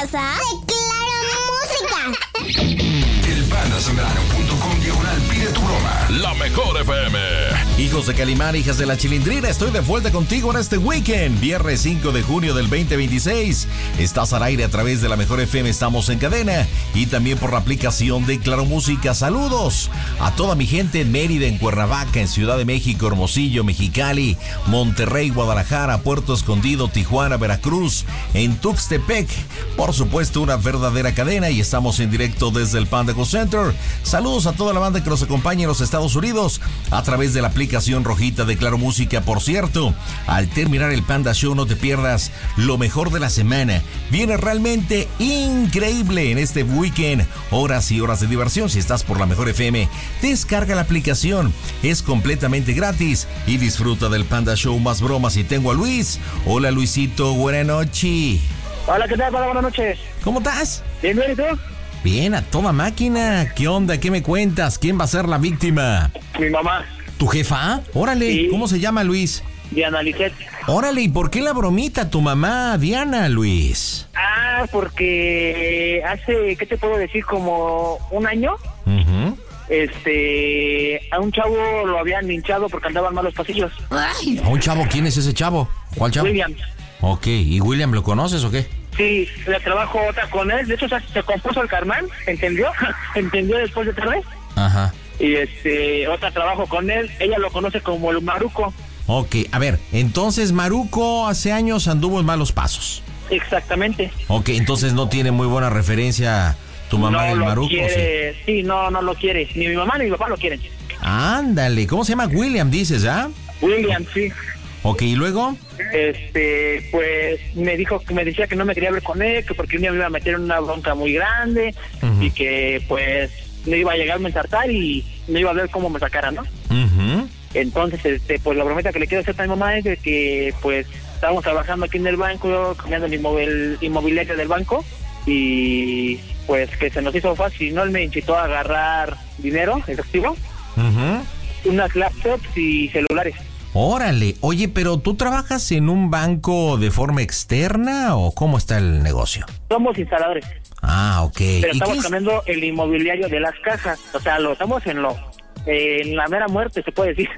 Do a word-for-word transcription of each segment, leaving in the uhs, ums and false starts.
casa de Claro Música. El pandasembrano punto com diagonal pide tu broma. La mejor F M. Hijos de Calimán, hijas de la Chilindrina, estoy de vuelta contigo en este weekend, viernes cinco de junio del veinte veintiséis. Estás al aire a través de la mejor F M, estamos en cadena y también por la aplicación de Claro Música. Saludos a toda mi gente en Mérida, en Cuernavaca, en Ciudad de México, Hermosillo, Mexicali, Monterrey, Guadalajara, Puerto Escondido, Tijuana, Veracruz, en Tuxtepec. Por supuesto, una verdadera cadena y estamos en directo desde el Panda Go Center. Saludos a toda la banda que nos acompaña en los Estados Unidos a través de la aplicación rojita de Claro Música. Por cierto, al terminar el Panda Show no te pierdas lo mejor de la semana. Viene realmente increíble en este weekend. Horas y horas de diversión. Si estás por la mejor F M, descarga la aplicación. Es completamente gratis y disfruta del Panda Show, más bromas. Y tengo a Luis. Hola Luisito, buena noche. Hola, ¿qué tal? Buenas noches. ¿Cómo estás? Bien, bien, ¿y tú? Bien, a toda máquina. ¿Qué onda? ¿Qué me cuentas? ¿Quién va a ser la víctima? Mi mamá. ¿Tu jefa? Órale, Sí. ¿Cómo se llama, Luis? Diana Lisset. Órale, ¿y por qué la bromita tu mamá, Diana, Luis? Ah, porque hace, ¿qué te puedo decir? Como un año, Uh-huh. este, a un chavo lo habían hinchado porque andaban malos pasillos. Ay, ¿A un chavo? ¿Quién es ese chavo? ¿Cuál chavo? Williams. Ok, ¿y William lo conoces o qué? Sí, le trabajo otra con él. De hecho, se, se compuso el carnal, ¿entendió? ¿Entendió después de tarde? Ajá. Y este, otra trabajo con él. Ella lo conoce como el Maruco. Ok, a ver, entonces Maruco hace años anduvo en malos pasos. Exactamente. Ok, entonces no tiene muy buena referencia tu mamá no del lo Maruco. quiere, ¿sí? sí, no, no lo quiere. Ni mi mamá ni mi papá lo quieren. Ándale, ¿cómo se llama? William, dices, ¿ah? William, sí. Ok, ¿y luego? Este, pues me dijo, me decía que no me quería ver con él, que porque un día me iba a meter en una bronca muy grande. Uh-huh. Y que pues me iba a llegar a ensartar y me iba a ver cómo me sacara, ¿no? Uh-huh. Entonces, este, pues la bromita que le quiero hacer a mi mamá es de que pues estábamos trabajando aquí en el banco, cambiando el inmobil, inmobiliario del banco, y pues que se nos hizo fácil, ¿no? Él me incitó a agarrar dinero efectivo, Uh-huh. unas laptops y celulares. Órale, oye, pero ¿tú trabajas en un banco de forma externa o cómo está el negocio? Somos instaladores. Ah, ok. Pero ¿Y estamos qué es? cambiando el inmobiliario de las cajas. O sea, lo estamos en lo eh, en la mera muerte, se puede decir.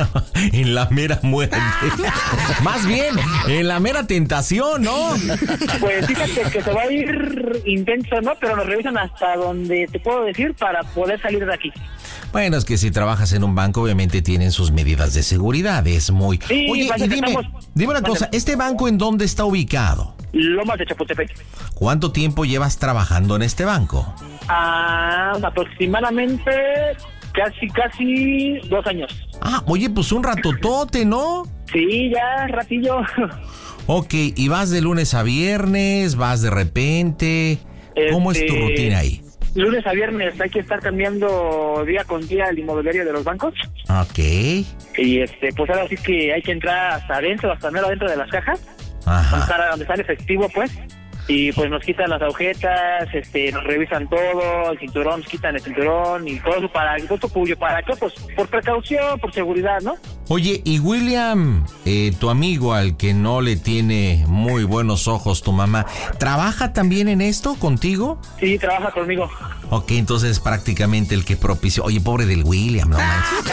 En la mera muerte. Más bien, en la mera tentación, ¿no? Pues fíjate que se va a ir intenso, ¿no? Pero nos revisan hasta donde te puedo decir para poder salir de aquí. Bueno, es que si trabajas en un banco, obviamente tienen sus medidas de seguridad. Es muy... Sí, Oye, parece y que dime, estamos- dime una Mándame. cosa, ¿este banco en dónde está ubicado? Lomas de Chapultepec. ¿Cuánto tiempo llevas trabajando en este banco? Ah, aproximadamente casi, casi dos años. Ah, oye, pues un ratotote, ¿no? Sí, ya, ratillo. Ok, ¿y vas de lunes a viernes? ¿Vas de repente? ¿Cómo es tu Este, rutina ahí? Lunes a viernes hay que estar cambiando día con día el inmobiliario de los bancos. Ok, Y este, pues ahora sí que hay que entrar hasta adentro, hasta mero adentro de las cajas, donde ajá. está, donde está el efectivo, pues. Y pues nos quitan las agujetas, este, nos revisan todo, el cinturón, nos quitan el cinturón y todo eso para, todo eso cuyo, ¿para qué? Pues por precaución, por seguridad, ¿no? Oye, y William, eh, tu amigo al que no le tiene muy buenos ojos tu mamá, ¿trabaja también en esto contigo? Sí, trabaja conmigo. Ok, entonces prácticamente el que propició. Oye, pobre del William, no manches.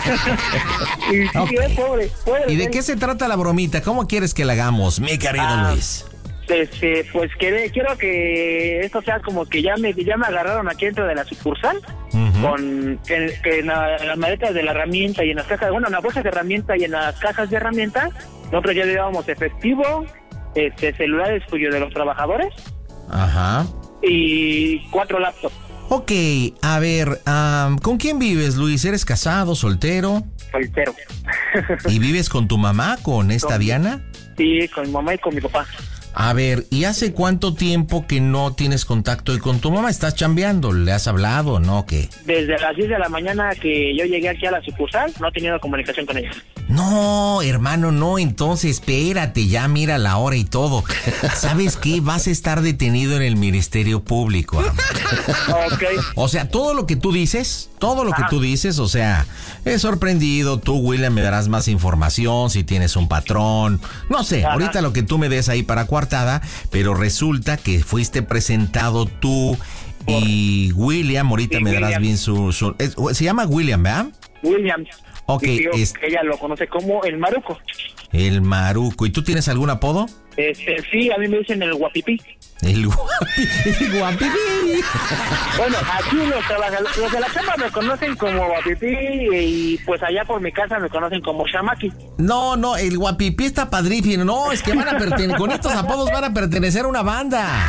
Y sí, Ok. es pobre, pobre. ¿Y de él. qué se trata la bromita? ¿Cómo quieres que la hagamos, mi querido Ah, Luis? Este, pues que, quiero que esto sea como que ya me, ya me agarraron aquí dentro de la sucursal, Ujú. con que, que en, la, en las maletas de la herramienta y en las cajas, bueno, en las bolsas de herramienta y en las cajas de herramienta, nosotros ya llevábamos efectivo, este, celulares cuyo de los trabajadores Ajá. y cuatro laptops. Ok, a ver, um, ¿con quién vives, Luis? ¿Eres casado, soltero? Soltero. ¿Y vives con tu mamá, con esta Con- Diana? Sí, con mi mamá y con mi papá. A ver, ¿y hace cuánto tiempo que no tienes contacto con tu mamá? ¿Estás chambeando? ¿Le has hablado, no? ¿Qué? Desde las diez de la mañana que yo llegué aquí a la sucursal, no he tenido comunicación con ella. No, hermano, no, entonces espérate, ya mira la hora y todo. ¿Sabes qué? Vas a estar detenido en el Ministerio Público. Okay. O sea, todo lo que tú dices, todo lo Ajá. que tú dices, o sea, es sorprendido. Tú, William, me darás más información si tienes un patrón. No sé, Ajá. ahorita lo que tú me des ahí para coartada, pero resulta que fuiste presentado tú y William, ahorita Sí, me darás William. bien su... su es- se llama William, ¿verdad? Williams. Ok, Y digo, es- ella lo conoce como el Maruco. El Maruco. ¿Y tú tienes algún apodo? Este, sí, a mí me dicen el guapipí. El guapi, el guapi. Bueno, aquí los, trabajadores- los de la cama me conocen como guapipí y pues allá por mi casa me conocen como Shamaki. No, no, el guapipí está padrísimo. No, es que van a pertenecer, con estos apodos van a pertenecer a una banda.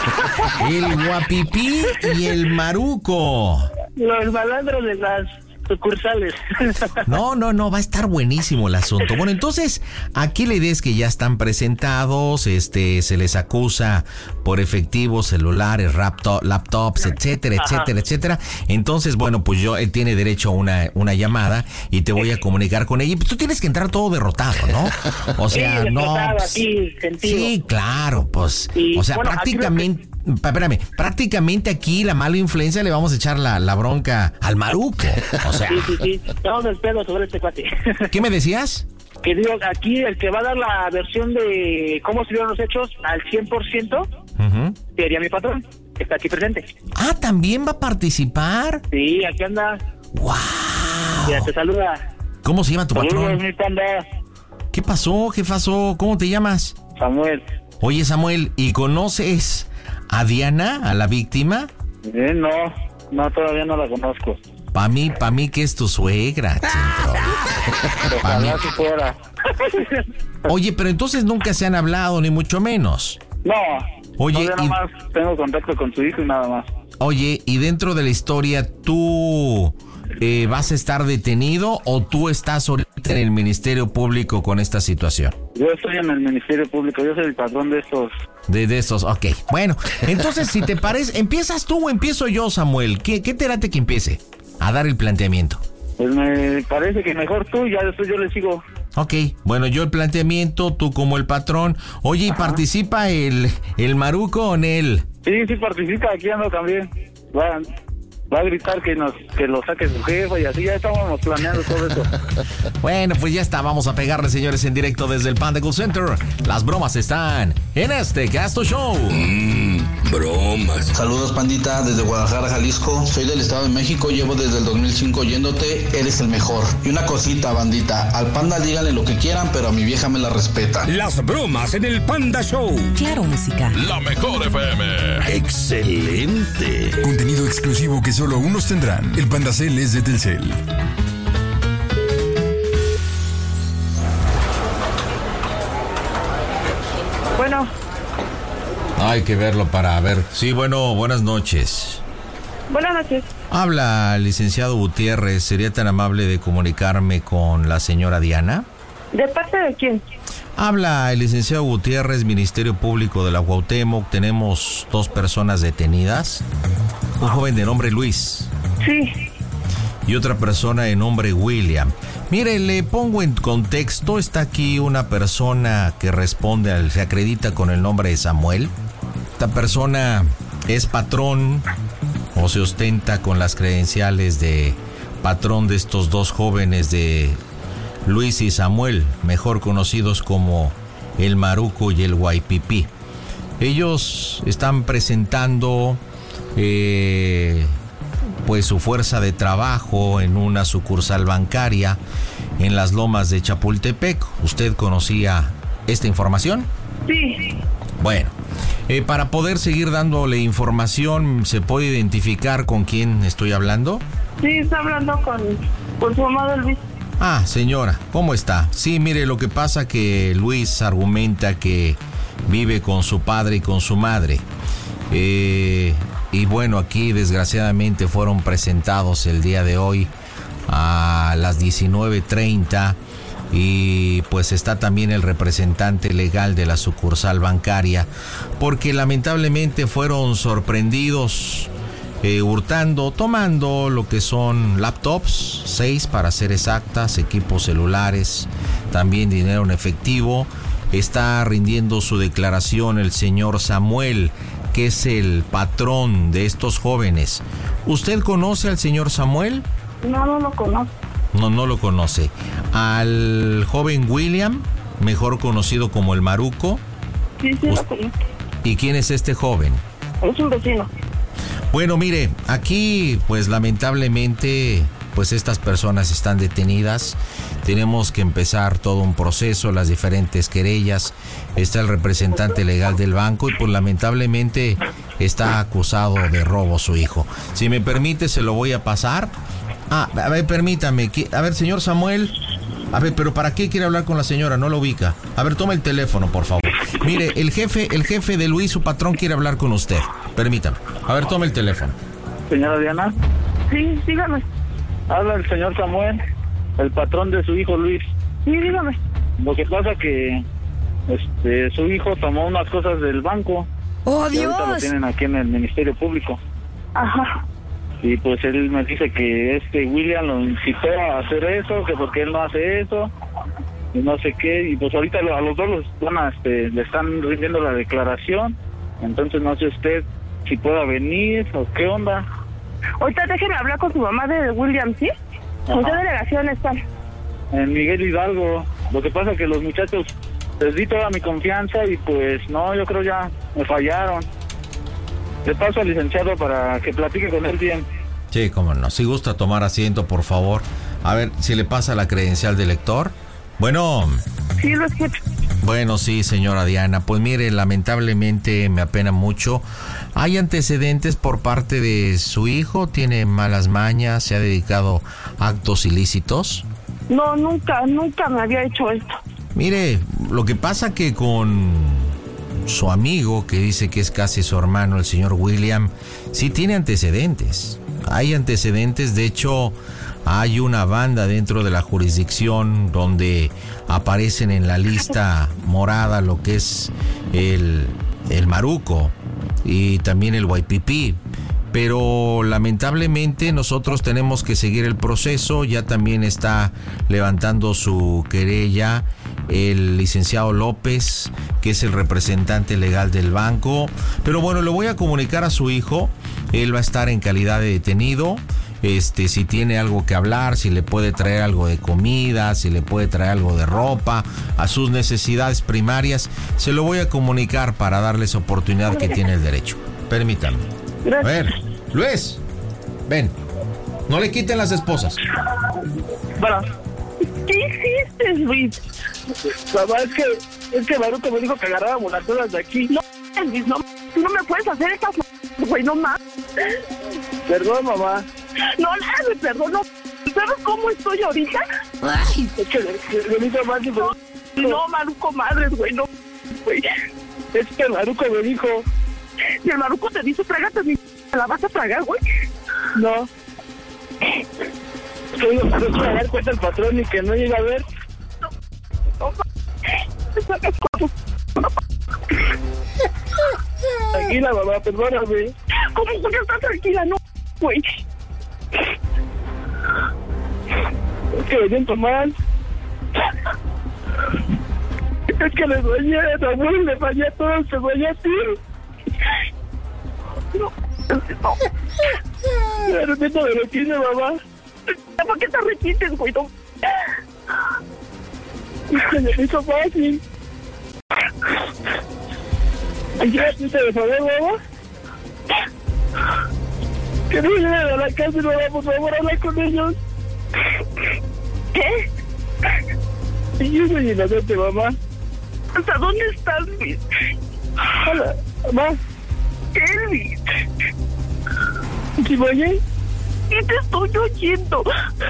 El guapipí y el Maruco. Los malandros de las sucursales. No, no, no, va a estar buenísimo el asunto. Bueno, entonces, aquí la idea es que ya están presentados, este, se les acusa por efectivos, celulares, laptop, laptops, etcétera, etcétera, etcétera. Entonces, bueno, pues yo, él tiene derecho a una, una llamada y te voy a comunicar con ella. Y tú tienes que entrar todo derrotado, ¿no? O sea, Sí, no. derrotado, pues, aquí, sentido. sí, prácticamente, pues, Y, o sea, bueno, aquí prácticamente, pa- espérame, prácticamente aquí la mala influencia le vamos a echar la, la bronca al Maruco. O sea, Sí, sí, sí. Estamos del pedo sobre este cuate. ¿qué me decías? Que digo, aquí el que va a dar la versión de cómo se dieron los hechos al cien por ciento Ujú. sería mi patrón, que está aquí presente. Ah, ¿también va a participar? Sí, aquí anda. ¡Wow! Ya te saluda. ¿Cómo se llama tu Saludos, patrón? mi panda. ¿Qué pasó? ¿Qué pasó? ¿Cómo te llamas? Samuel. Oye, Samuel, ¿y conoces a Diana, a la víctima? Eh, no, no, todavía no la conozco. Pa' mí, pa' mí que es tu suegra, chingro. Pa' mí. Ojalá si fuera. Oye, pero entonces nunca se han hablado, ni mucho menos. No. Oye, no, yo nada y- más tengo contacto con su hijo y nada más. Oye, y dentro de la historia, ¿tú eh, vas a estar detenido o tú estás ahorita en el Ministerio Público con esta situación? Yo estoy en el Ministerio Público, yo soy el patrón de estos. De, de estos, ok. Bueno, entonces, si te parece, ¿empiezas tú o empiezo yo, Samuel? ¿Qué, qué te late que empiece a dar el planteamiento? Pues me parece que mejor tú, ya después yo le sigo. Ok, bueno, yo el planteamiento, tú como el patrón. Oye, ¿y participa el, el Maruco o él? Sí, sí participa, aquí ando también. Va, va a gritar que nos que lo saque su jefa y así, ya estábamos planeando todo eso. Bueno, pues ya está, vamos a pegarle, señores, en directo desde el Panda Cool Center. Las bromas están en este Casto Show. Bromas. Saludos, pandita, desde Guadalajara, Jalisco. Soy del Estado de México, llevo desde el dos mil cinco oyéndote, eres el mejor. Y una cosita, bandita, al panda díganle lo que quieran, pero a mi vieja me la respeta. Las bromas en el Panda Show. Claro, música. La mejor F M. Excelente. Contenido exclusivo que solo unos tendrán. El Pandacel es de Telcel. Bueno, Hay que verlo para ver. Sí, bueno, buenas noches. buenas noches. Habla el licenciado Gutiérrez. ¿Sería tan amable de comunicarme con la señora Diana? ¿De parte de quién? Habla el licenciado Gutiérrez, Ministerio Público de la Cuauhtémoc. Tenemos dos personas detenidas. Un joven de nombre Luis Sí. y otra persona de nombre William. Mire, le pongo en contexto. Está aquí una persona que responde, al, se acredita con el nombre de Samuel. Esta persona es patrón o se ostenta con las credenciales de patrón de estos dos jóvenes, de Luis y Samuel, mejor conocidos como el Maruco y el Guaypipí. Ellos están presentando eh, pues su fuerza de trabajo en una sucursal bancaria en las lomas de Chapultepec. ¿Usted conocía esta información? Sí. Bueno, eh, para poder seguir dándole información, ¿se puede identificar con quién estoy hablando? Sí, está hablando con, con su amado Luis. Ah, señora, ¿cómo está? Sí, mire, lo que pasa que Luis argumenta que vive con su padre y con su madre. Eh, y bueno, aquí desgraciadamente fueron presentados el día de hoy a las diecinueve treinta y pues está también el representante legal de la sucursal bancaria porque lamentablemente fueron sorprendidos eh, hurtando, tomando lo que son laptops, seis para ser exactas, equipos celulares, también dinero en efectivo. Está rindiendo su declaración el señor Samuel, que es el patrón de estos jóvenes. ¿Usted conoce al señor Samuel? No, no lo conozco. No, no lo conoce. ¿Al joven William, mejor conocido como el Maruco? Sí, sí, lo conozco. ¿Y quién es este joven? Es un vecino. Bueno, mire, aquí pues lamentablemente pues estas personas están detenidas. Tenemos que empezar todo un proceso, las diferentes querellas. Está el representante legal del banco y pues lamentablemente está acusado de robo su hijo. Si me permite, se lo voy a pasar. Ah, a ver, permítame. A ver, señor Samuel. A ver, pero ¿para qué quiere hablar con la señora? No lo ubica. A ver, toma el teléfono, por favor. Mire, el jefe, el jefe de Luis, su patrón, quiere hablar con usted. Permítame. A ver, toma el teléfono. Señora Diana. Sí, dígame. Habla el señor Samuel, el patrón de su hijo Luis. Sí, dígame. Lo que pasa que este su hijo tomó unas cosas del banco. ¡Oh, y ahorita lo Dios! tienen aquí en el Ministerio Público. Ajá. Y pues él me dice que este William lo incitó a hacer eso, que porque él no hace eso, y no sé qué. Y pues ahorita a los dos los van a, este, le están rindiendo la declaración. Entonces no sé usted si pueda venir o qué onda. Ahorita déjeme hablar con su mamá de William, ¿sí? ¿En qué delegación están? En Miguel Hidalgo. Lo que pasa es que los muchachos les di toda mi confianza y pues no, yo creo ya me fallaron. Le paso al licenciado para que platique con él bien. Sí, cómo no. Si gusta tomar asiento, por favor. A ver, si le pasa la credencial de lector. Bueno. Sí, lo escucho. Bueno, sí, señora Diana. Pues mire, lamentablemente me apena mucho. Hay antecedentes por parte de su hijo, tiene malas mañas, se ha dedicado a actos ilícitos. No, nunca, nunca me había hecho esto. Mire, lo que pasa que con su amigo, que dice que es casi su hermano, el señor William, sí tiene antecedentes. Hay antecedentes, de hecho, hay una banda dentro de la jurisdicción donde aparecen en la lista morada lo que es el, el Maruco y también el Guaypipí. Pero lamentablemente nosotros tenemos que seguir el proceso. Ya también está levantando su querella el licenciado López, que es el representante legal del banco. Pero bueno, le voy a comunicar a su hijo. Él va a estar en calidad de detenido. Este, si tiene algo que hablar, si le puede traer algo de comida, si le puede traer algo de ropa, a sus necesidades primarias, se lo voy a comunicar para darles oportunidad que tiene el derecho. Permítanme. A ver, Luis, ven. No le quiten las esposas. Bueno, ¿Qué hiciste, Luis? mamá, es que, es que Maruco me dijo que agarrábamos las cosas de aquí. No, Luis, no, tú no me puedes hacer estas, güey, no más. Perdón, mamá. No, nada, perdón, no. ¿Sabes cómo estoy ahorita? Ay, Es que le, le, le hizo más y No, no, Maruco, madres, güey, no, güey. es que Maruco me dijo, Si el Maruco te dice, trágate mi... ¿te la vas a tragar, güey? no. Que no se va a dar cuenta el patrón y que no llega a ver. Tranquila, mamá, perdóname. ¿Cómo que estás tranquila? No, güey. Es que me siento mal. Es que le soñé a Samuel, le fallé a todos, te soñé a ti. No, no. Me arrepiento de lo que hice, mamá. ¿Por qué te arrepientes, güey? No. Se me hizo fácil. ¿Qué te de favor, mamá? Que no lleguen a la casa y no vamos a favor a hablar con ellos. ¿Qué? Y yo soy inocente, mamá. ¿Hasta dónde estás, Luis? Hola, mamá. ¿Qué, Luis? ¿Sí me oye? ¿Qué te estoy oyendo?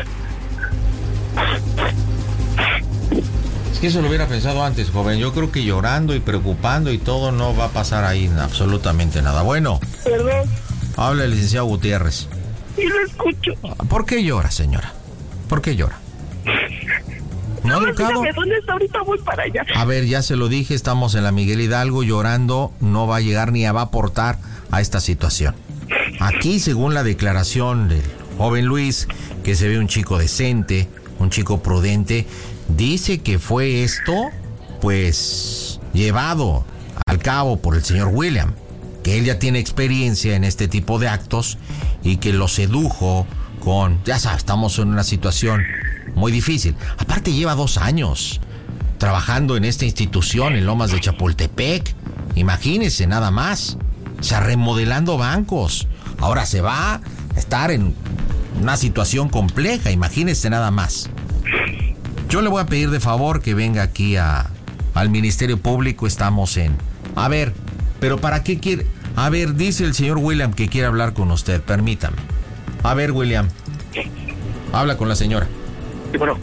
Es que eso lo hubiera pensado antes, joven. Yo creo que llorando y preocupando y todo no va a pasar ahí absolutamente nada. Bueno, Perdón. habla el licenciado Gutiérrez. Sí lo escucho. ¿Por qué llora, señora? ¿Por qué llora? ¿No ha No, educado? dígame, ¿dónde está? Ahorita voy para allá. A ver, ya se lo dije, estamos en la Miguel Hidalgo, llorando no va a llegar ni a va a aportar a esta situación. Aquí, según la declaración del joven Luis, que se ve un chico decente, un chico prudente, dice que fue esto, pues, llevado al cabo por el señor William, que él ya tiene experiencia en este tipo de actos y que lo sedujo con, ya sabes, estamos en una situación muy difícil. Aparte lleva dos años trabajando en esta institución en Lomas de Chapultepec. Imagínense nada más. O sea, remodelando bancos. Ahora se va a estar en una situación compleja. Imagínense nada más. Yo le voy a pedir de favor que venga aquí a, al Ministerio Público. Estamos en... A ver, pero ¿para qué quiere? A ver, dice el señor William que quiere hablar con usted. Permítame. A ver, William. Habla con la señora. Sí, bueno.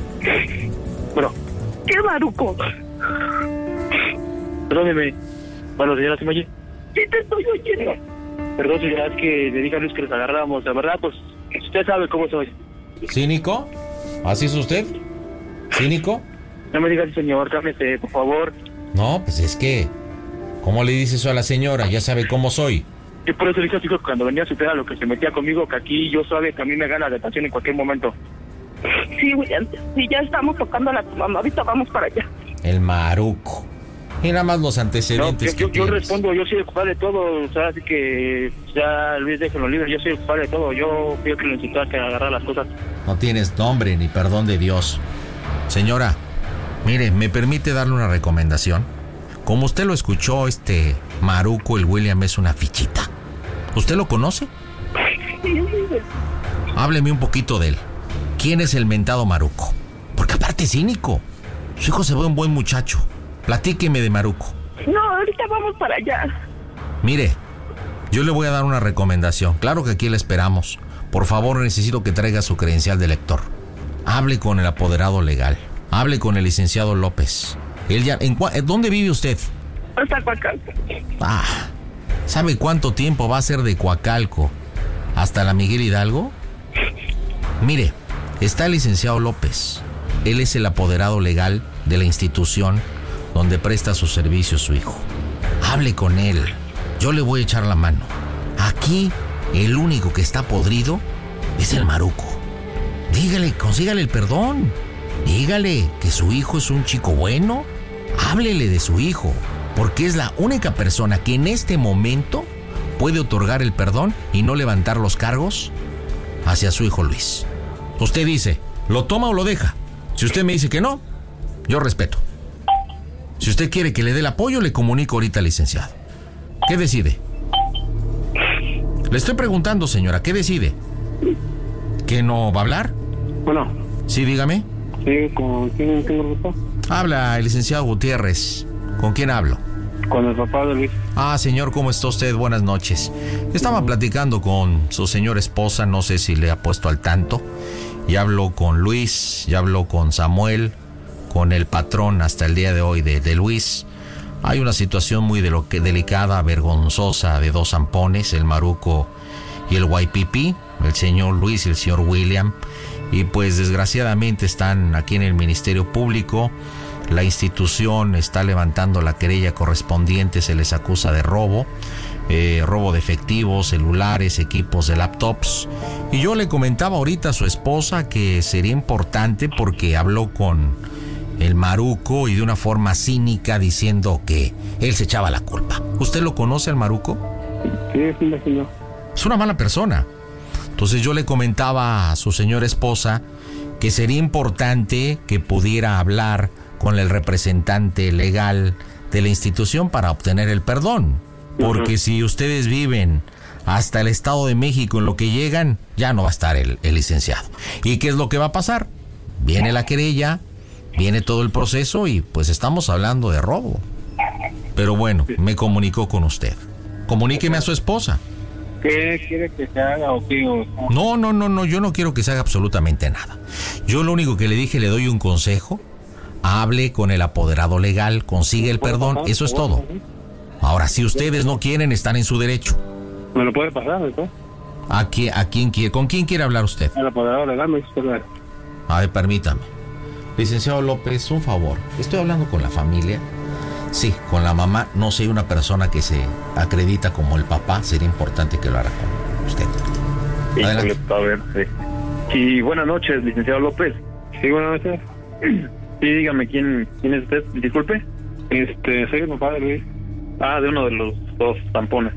Bueno. ¿Qué, Maruco? Perdóneme. Bueno, señora, ¿se me oye? Sí, te estoy oyendo. Perdón, señora, es que le dije a Luis que nos agarramos. La verdad, pues, usted sabe cómo soy. ¿Cínico? ¿Así es usted? ¿Cínico? No me diga así, señor, cálmese, por favor. No, pues es que... ¿Cómo le dice eso a la señora? Ya sabe cómo soy. Y por eso le dije a su hijo que cuando venía a su peda lo que se metía conmigo, que aquí yo sabe que a mí me gana la detención en cualquier momento. Sí, William, sí, ya estamos tocando a la tu mamá. Ahorita vamos para allá. El Maruco. Y nada más los antecedentes no, yo, que yo, yo tienes. respondo, yo soy el culpable de todo, o sea, así que ya Luis déjenlo libre, yo soy el culpable de todo, yo fui el que lo incitó a que agarrar las cosas. No tienes nombre ni perdón de Dios. Señora, mire, ¿me permite darle una recomendación? Como usted lo escuchó, este Maruco, el William, es una fichita. ¿Usted lo conoce? Hábleme un poquito de él. ¿Quién es el mentado Maruco? Porque aparte es cínico. Su hijo se ve un buen muchacho. Platíqueme de Maruco. No, ahorita vamos para allá. Mire, yo le voy a dar una recomendación. Claro que aquí le esperamos. Por favor, necesito que traiga su credencial de lector. Hable con el apoderado legal. Hable con el licenciado López. Él ya, ¿en, cua, ¿Dónde vive usted? Hasta Coacalco. Ah, ¿sabe cuánto tiempo va a ser de Coacalco hasta la Miguel Hidalgo? Mire, está el licenciado López. Él es el apoderado legal de la institución donde presta sus servicios su hijo. Hable con él. Yo le voy a echar la mano. Aquí, el único que está podrido es el Maruco. Dígale, consígale el perdón. Dígale que su hijo es un chico bueno. Háblele de su hijo, porque es la única persona que en este momento puede otorgar el perdón y no levantar los cargos hacia su hijo Luis. Usted dice, ¿lo toma o lo deja? Si usted me dice que no, yo respeto. Si usted quiere que le dé el apoyo, le comunico ahorita al licenciado. ¿Qué decide? Le estoy preguntando, señora, ¿qué decide? ¿Que no va a hablar? Bueno. Sí, dígame. Sí, ¿con quién tengo el gusto? Habla el licenciado Gutiérrez. ¿Con quién hablo? Con el papá de Luis. Ah, señor, ¿cómo está usted? Buenas noches. Estaba platicando con su señora esposa, no sé si le ha puesto al tanto. Ya habló con Luis, ya habló con Samuel, con el patrón hasta el día de hoy de, de Luis. Hay una situación muy de lo que delicada, vergonzosa de dos zampones, el Maruco y el Y P P, el señor Luis y el señor William. Y pues desgraciadamente están aquí en el Ministerio Público. La institución está levantando la querella correspondiente, se les acusa de robo, eh, robo de efectivos, celulares, equipos de laptops. Y yo le comentaba ahorita a su esposa que sería importante porque habló con el Maruco y de una forma cínica diciendo que él se echaba la culpa. ¿Usted lo conoce al Maruco? Sí, sí, señor. Es una mala persona. Entonces yo le comentaba a su señora esposa que sería importante que pudiera hablar con el representante legal de la institución para obtener el perdón. Porque uh-huh. si ustedes viven hasta el Estado de México en lo que llegan, ya no va a estar el, el licenciado. ¿Y qué es lo que va a pasar? Viene la querella, viene todo el proceso y pues estamos hablando de robo. Pero bueno, me comunicó con usted. Comuníqueme a su esposa. ¿Qué quiere que se haga o qué? O... No, no, no, no, yo no quiero que se haga absolutamente nada. Yo lo único que le dije, le doy un consejo. Hable con el apoderado legal, consigue el perdón, eso es todo. Ahora, si ustedes no quieren, están en su derecho. ¿Me lo puede pasar, ¿no? ¿A quién, a quién quiere? ¿Con quién quiere hablar usted? El apoderado legal, me dice usted. A ver, permítame. Licenciado López, un favor. Estoy hablando con la familia. Sí, con la mamá. No soy una persona que se acredita como el papá. Sería importante que lo haga conmigo. usted. Adelante. A ver, sí. Y buenas noches, licenciado López. Sí, buenas noches. Sí, dígame, ¿quién, quién es usted? Disculpe. Este, soy el papá de Luis. Ah, de uno de los dos tampones.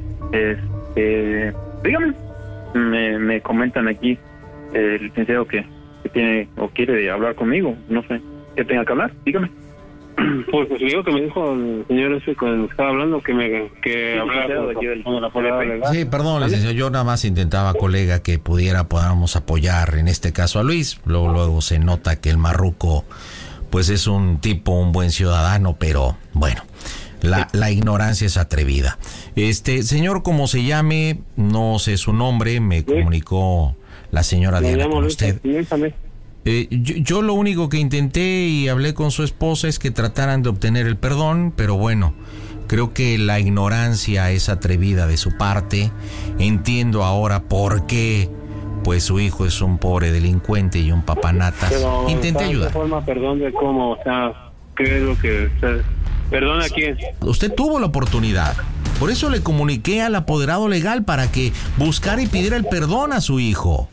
Este, dígame. Me, me comentan aquí eh, el licenciado que, que tiene o quiere hablar conmigo. No sé qué tenga que hablar. Dígame. Pues, pues le digo que me dijo el señor ese con el que estaba hablando que me que Sí, hablara licenciado, con, de aquí del- con la policía legal. Sí, perdón, licenciado, yo nada más intentaba, colega, que pudiera, podamos apoyar en este caso a Luis. Luego, luego se nota que el marruco, pues es un tipo, un buen ciudadano, pero bueno, la, la ignorancia es atrevida. Este, señor, como se llame, no sé su nombre, me comunicó la señora Me Diana llamo con Luis, usted. Luis también. Eh, yo, yo lo único que intenté y hablé con su esposa es que trataran de obtener el perdón, pero bueno, creo que la ignorancia es atrevida de su parte. Entiendo ahora por qué, pues su hijo es un pobre delincuente y un papanatas. Pero, Intenté ¿sabe ayudar. qué forma, perdón de cómo, o sea, qué es lo que usted... Perdón a quién. Usted tuvo la oportunidad. Por eso le comuniqué al apoderado legal para que buscara y pidiera el perdón a su hijo.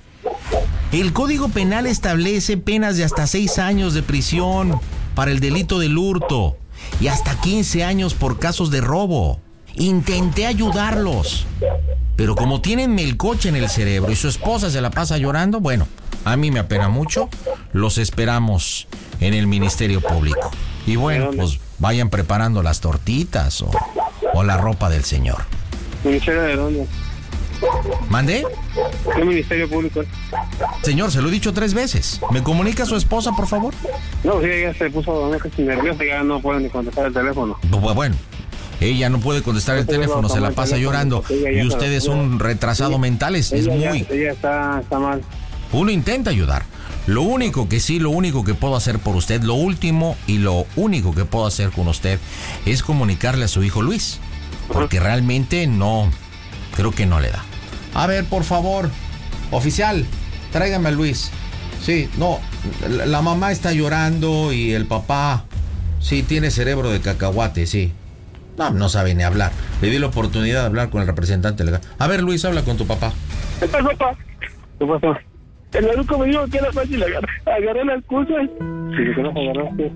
El Código Penal establece penas de hasta seis años de prisión para el delito del hurto y hasta quince años por casos de robo. Intenté ayudarlos, pero como tienen melcocha en el cerebro y su esposa se la pasa llorando, bueno, a mí me apena mucho. Los esperamos en el Ministerio Público. Y bueno, pues vayan preparando las tortitas o, o la ropa del señor. ¿Ministerio de dónde? ¿Mande? ¿Qué ministerio público es? Señor, se lo he dicho tres veces. ¿Me comunica a su esposa, por favor? No, sí, ella se puso casi nerviosa, ya no puede ni contestar el teléfono. Bu- Bueno, ella no puede contestar el teléfono, se la pasa llorando. Y usted es un retrasado mental, es, es Ella ya- muy... Ella está, está mal. Uno intenta ayudar. Lo único que sí, lo único que puedo hacer por usted, lo último y lo único que puedo hacer con usted es comunicarle a su hijo Luis. Porque realmente no, creo que no le da. A ver, por favor, oficial, tráigame a Luis. Sí, no, la, la mamá está llorando y el papá, sí, tiene cerebro de cacahuate, sí. No, no sabe ni hablar. Le di la oportunidad de hablar con el representante legal. A ver, Luis, habla con tu papá. ¿Qué pasó, papá? ¿Qué pasó? El maruco me dijo que era fácil agarrar, agarrar las cosas. Sí, ¿qué nos agarraste?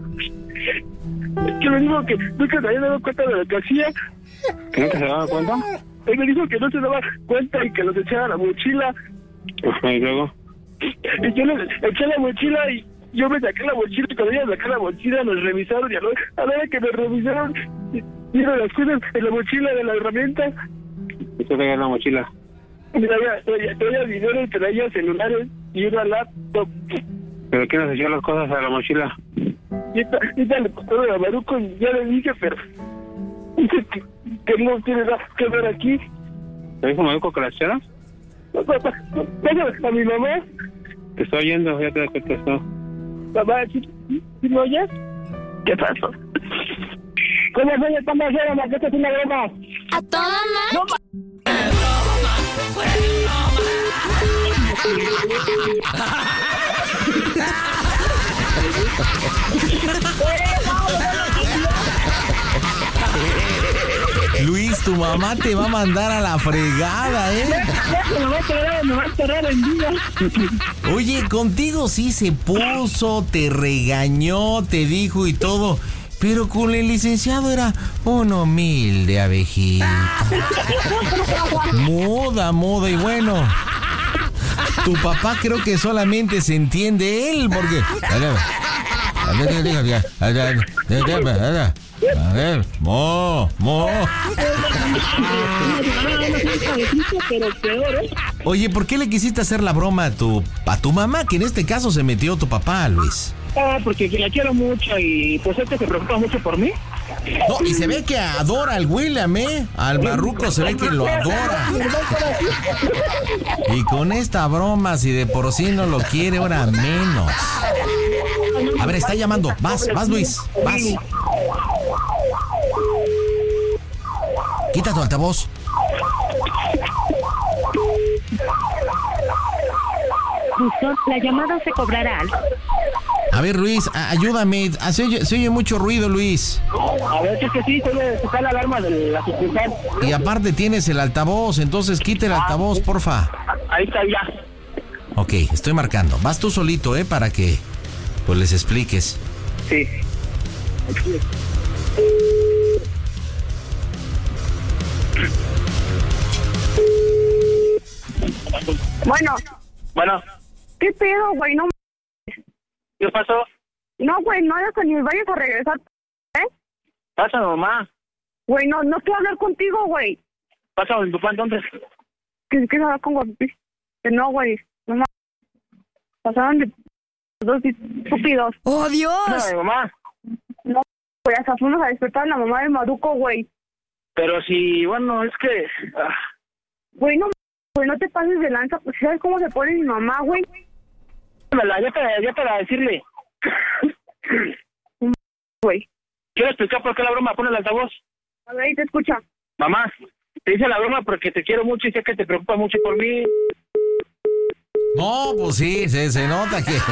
Es que me dijo que nunca se había dado cuenta de lo que hacía. ¿Que nunca se daba cuenta? Él me dijo que no se daba cuenta y que los echaba a la mochila. Y luego, Y yo les eché la mochila y yo me saqué la mochila y cuando ella sacó la mochila nos revisaron y a la a la hora que nos revisaron vieron las cosas en la mochila de la herramienta. ¿y tú traías la mochila? Y traía, traía, traía dinero y traía celulares y una laptop. ¿Pero quién nos echó las cosas a la mochila? Y esta, esta le costó a Maruco y ya le dije, pero dice que, que no tiene nada que ver aquí. ¿Te dijo Maruco que la echara? Papá, pásame a mi mamá. Te estoy oyendo, ya te contestó. Mamá, ¿sí, sí me oyes? ¿Qué pasó? ¿Cómo soy el panda cero, ma? ¿Qué estás una broma? A toda No, máquina. Luis, tu mamá te va a mandar a la fregada, ¿eh? me va a quedar, me va a quedar en vida. Oye, contigo sí se puso, te regañó, te dijo y todo. Pero con el licenciado era un humilde abejita. Muda, muda y bueno. Tu papá creo que solamente se entiende él porque... A ver, mo, mo. Pero peor, ¿eh? Oye, ¿por qué le quisiste hacer la broma a tu, a tu mamá? Que en este caso se metió tu papá, Luis. Ah, porque la quiero mucho y pues este se preocupa mucho por mí. No, y se ve que adora al William, ¿eh? Al Marruco se ve que lo adora. Y con esta broma, si de por sí no lo quiere, ahora menos. A ver, está llamando. Vas, vas, Luis, vas. Quita tu altavoz. Justo, la llamada se cobrará. A ver, Luis, a- ayúdame. Ah, Se oye, se oye mucho ruido, Luis. A ver, es que sí, se debe tocar la alarma de la sucursal. Y aparte tienes el altavoz, entonces quita el altavoz, porfa. Ahí está, ya. Ok, estoy marcando. Vas tú solito, ¿eh? Para que pues les expliques. Sí. Bueno, Bueno, ¿qué pedo, güey? No, ¿qué pasó? no, güey, no hagas que ni vayas a regresar, ¿eh? Pasa, mamá. Güey, no, no quiero hablar contigo, güey. Pasa en tu papá entonces. ¿Qué quieres hablar con guapi? Que no, güey, no mames. Pasaron de dos estúpidos. ¡Oh, Dios! Pasa, mi mamá. No, güey, hasta fuimos a despertar a la mamá de Maruco, güey. Pero si, bueno, es que... ah, Güey, no, güey, no te pases de lanza. Pues, ¿sabes cómo se pone mi mamá, güey? dámela, ya para, ya para decirle. Güey. Quiero explicar por qué la broma. Pon el altavoz. A ver, ahí te escucha. Mamá, te hice la broma porque te quiero mucho y sé que te preocupa mucho por mí. No, pues sí, se, se nota que...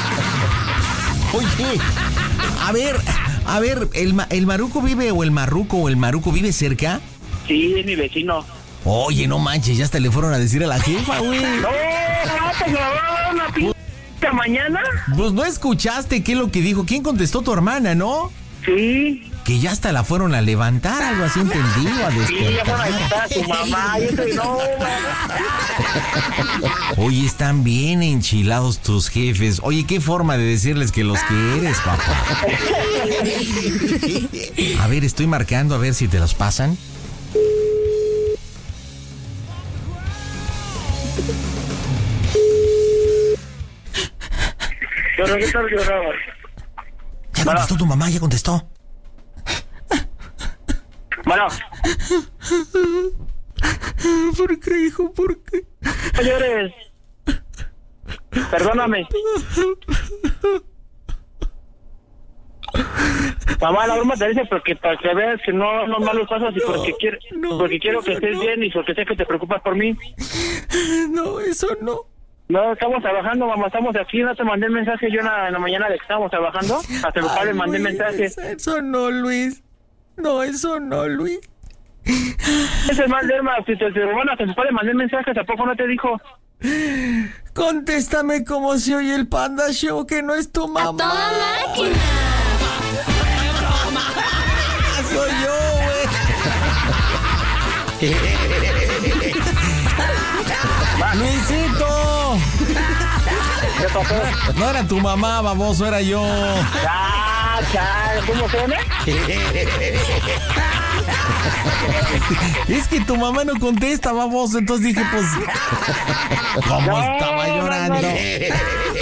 Oye, a ver, a ver, ¿el, ma- el Maruco vive o el Marruco o el Maruco vive cerca? Sí, es mi vecino. Oye, no manches, ya hasta le fueron a decir a la jefa, güey. No, no, te grabaron una p*** mañana. Pues no escuchaste qué es lo que dijo. ¿Quién contestó? Tu hermana, ¿no? Sí. Que ya hasta la fueron a levantar, algo así entendido, a Sí, ya fueron a despertar. visitar a tu mamá. Yo soy no, Oye, están bien enchilados tus jefes. Oye, qué forma de decirles que los quieres, papá. A ver, estoy marcando a ver si te los pasan. Pero qué tal llorabas. Ya contestó tu mamá, ya contestó. Bueno. ¿Por qué, hijo? ¿Por qué? No llores. Perdóname. Mamá, la broma te dice porque para que veas que no no malos pasos y porque quiero porque quiero que estés bien y porque sé que te preocupas por mí. No, eso no. No, estamos trabajando, mamá, estamos aquí, no te mandé el mensaje yo en la, en la mañana de que estábamos trabajando. A tu papá le mandé el mensaje. Eso no, Luis. No, eso no, Luis. Es el mal de Irma, si te, te bueno, a tu papá le mandé el mensaje, tampoco no te dijo. Contéstame como se oye el Panda Show, que no es tu mamá. ¡A toda máquina! Soy yo, güey. ¡Luisito! ¿Qué pasó? No era tu mamá, baboso, era yo. Ah, chale, ¿cómo suena? Es que tu mamá no contesta, baboso, entonces dije, pues... ¿Cómo No, estaba no, llorando? no, no.